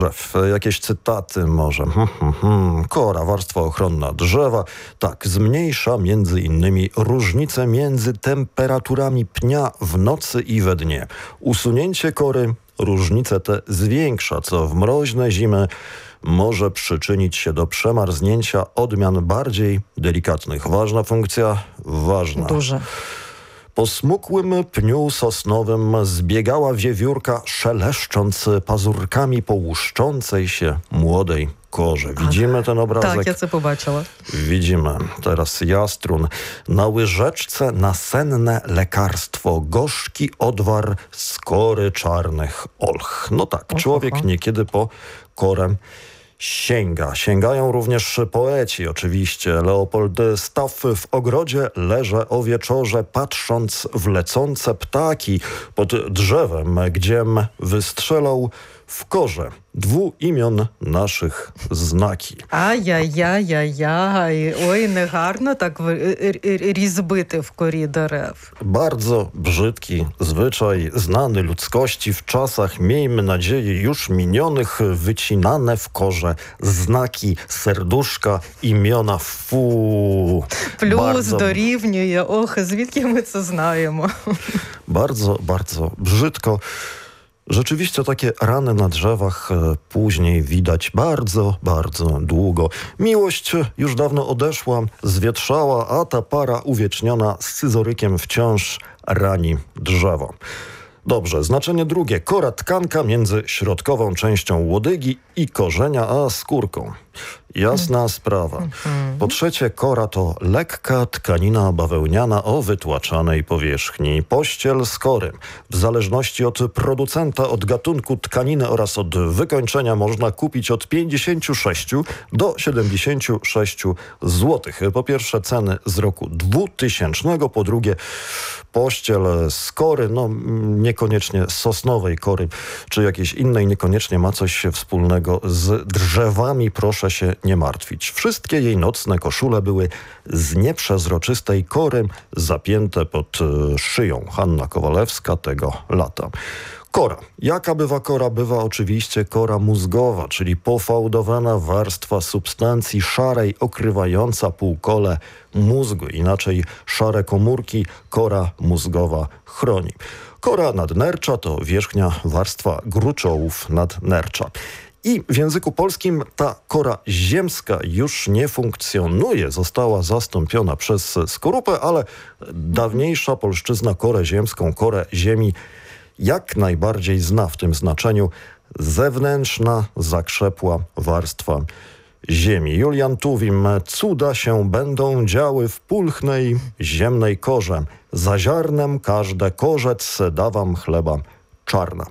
Jakieś cytaty może. Kora, warstwa ochronna drzewa. Tak, zmniejsza między innymi różnice między temperaturami pnia w nocy i we dnie. Usunięcie kory różnice te zwiększa, co w mroźne zimy może przyczynić się do przemarznięcia odmian bardziej delikatnych. Ważna funkcja? Ważna. Duże. Po smukłym pniu sosnowym zbiegała wiewiórka, szeleszcząc pazurkami po łuszczącej się młodej korze. Widzimy ten obrazek? Tak, ja to zobaczyła. Widzimy. Teraz jastrun. Na łyżeczce nasenne lekarstwo, gorzki odwar z kory czarnych olch. No tak, człowiek niekiedy po korę sięga. Sięgają również poeci oczywiście. Leopold Staff w ogrodzie leże o wieczorze, patrząc w lecące ptaki pod drzewem, gdziem wystrzelał w korze 2 imion naszych znaki. Ай-яй-яй-яй-яй. Ой, негарно так різбити в корі дерев. Bardzo brzydki zwyczaj, znany ludzkości w czasach, miejmy nadzieję, już minionych, wycinane w korze znaki, serduszka, imiona. Fu. Плюс дорівнює. Ох, звідки ми це знаємо? Bardzo, bardzo brzydko. Rzeczywiście takie rany na drzewach później widać bardzo, bardzo długo. Miłość już dawno odeszła, zwietrzała, a ta para uwieczniona scyzorykiem wciąż rani drzewo. Dobrze, znaczenie drugie. Kora, tkanka między środkową częścią łodygi i korzenia, a skórką. Jasna sprawa. Po trzecie, kora to lekka tkanina bawełniana o wytłaczanej powierzchni. Pościel z kory. W zależności od producenta, od gatunku tkaniny oraz od wykończenia można kupić od 56 do 76 zł. Po pierwsze ceny z roku 2000, po drugie pościel z kory, no niekoniecznie sosnowej kory, czy jakiejś innej, niekoniecznie ma coś wspólnego z drzewami, proszę się nie martwić. Wszystkie jej nocne koszule były z nieprzezroczystej kory, zapięte pod szyją. Hanna Kowalewska tego lata. Kora. Jaka bywa kora? Bywa oczywiście kora mózgowa, czyli pofałdowana warstwa substancji szarej okrywająca półkole mózgu. Inaczej szare komórki kora mózgowa chroni. Kora nadnercza to wierzchnia warstwa gruczołów nadnercza. I w języku polskim ta kora ziemska już nie funkcjonuje. Została zastąpiona przez skorupę, ale dawniejsza polszczyzna korę ziemską, korę ziemi jak najbardziej zna w tym znaczeniu zewnętrzna, zakrzepła warstwa ziemi. Julian Tuwim. Cuda się będą działy w pulchnej ziemnej korze. Za ziarnem każde korzec da wam chleba czarna.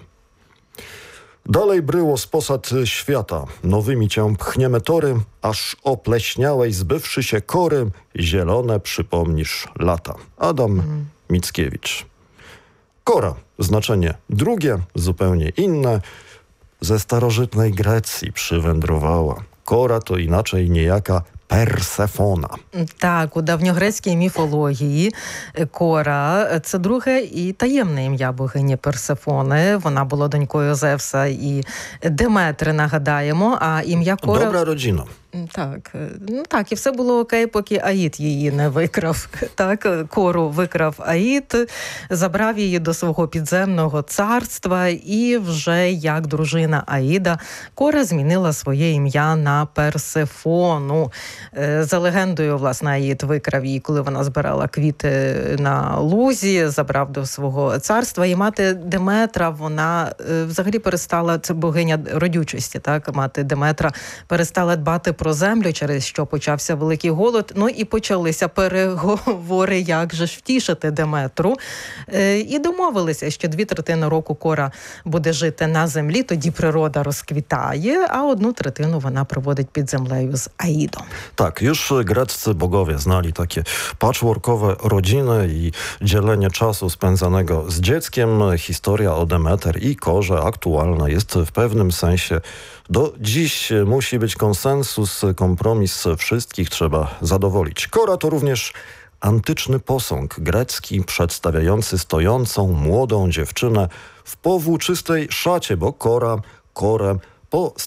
Dalej bryło z posad świata. Nowymi cię pchniemy tory, aż opleśniałej zbywszy się kory, zielone przypomnisz lata. Adam Mickiewicz. Kora. Znaczenie drugie, zupełnie inne. Ze starożytnej Grecji przywędrowała. Kora to inaczej niejaka Персефона. Так, у давньогрецькій міфології Кора – це друге і таємне ім'я богині Персефони. Вона була донькою Зевса і Деметри, нагадаємо. А ім'я Кора... Добра родина. Так, ну так, і все було окей, поки Аїд її не викрав. Так, Кору викрав Аїд, забрав її до свого підземного царства, і вже як дружина Аїда Кора змінила своє ім'я на Персефону. За легендою, власне, Аїд викрав її, коли вона збирала квіти на лузі, забрав до свого царства. І мати Деметра, вона взагалі перестала, це богиня родючості, так, мати Деметра перестала дбати про землю, через що почався великий голод. Ну і почалися переговори, як же ж втішити Деметру. І домовилися, що 2/3 року Кора буде жити на землі, тоді природа розквітає, а 1/3 вона проводить під землею з Аїдом. Tak, już greccy bogowie znali takie patchworkowe rodziny i dzielenie czasu spędzanego z dzieckiem. Historia o Demeter i Korze aktualna jest w pewnym sensie do dziś. Musi być konsensus, kompromis, wszystkich trzeba zadowolić. Kora to również antyczny posąg grecki przedstawiający stojącą młodą dziewczynę w powłóczystej szacie, bo korę po